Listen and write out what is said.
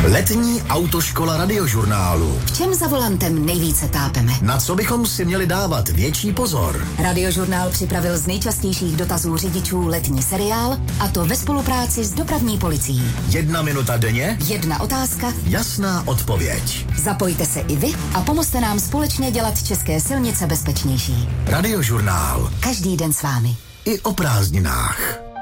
Letní autoškola Radiožurnálu. V čem za volantem nejvíce tápeme? Na co bychom si měli dávat větší pozor? Radiožurnál připravil z nejčastějších dotazů řidičů letní seriál, a to ve spolupráci s dopravní policií. 1 minuta denně, 1 otázka, jasná odpověď. Zapojte se i vy a pomozte nám společně dělat české silnice bezpečnější. Radiožurnál. Každý den s vámi. I o prázdninách.